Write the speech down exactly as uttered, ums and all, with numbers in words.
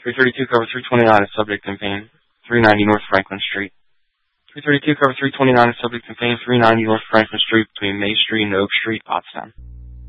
three thirty-two cover three twenty-nine is subject in pain. three ninety North Franklin Street. three thirty-two cover three twenty-nine is subject in pain. three ninety North Franklin Street between May Street and Oak Street, Pottstown.